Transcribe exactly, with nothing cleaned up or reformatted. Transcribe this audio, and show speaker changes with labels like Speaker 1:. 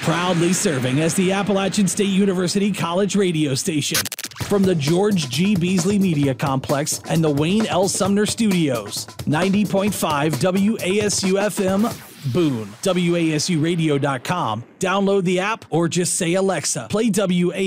Speaker 1: Proudly serving as the Appalachian State University College radio station. From the George G. Beasley Media Complex and the Wayne L. Sumner Studios. ninety point five W A S U F M, Boone. W A S U radio dot com. Download the app or just say, Alexa, play W A S U.